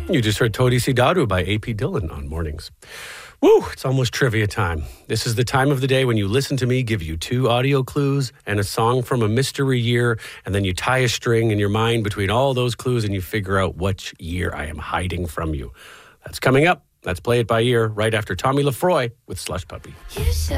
You just heard Todi Sidadu by A.P. Dillon on Mornings. Woo, it's almost trivia time. This is the time of the day when you listen to me give you 2 audio clues and a song from a mystery year, and then you tie a string in your mind between all those clues and you figure out which year I am hiding from you. That's coming up. Let's play it by ear right after Tommy Lefroy with Slush Puppy.